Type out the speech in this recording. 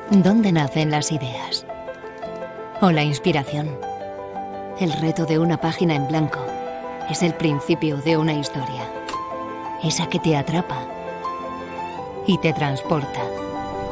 ¿Dónde nacen las ideas? ¿O la inspiración? El reto de una página en blanco es el principio de una historia. Esa que te atrapa y te transporta.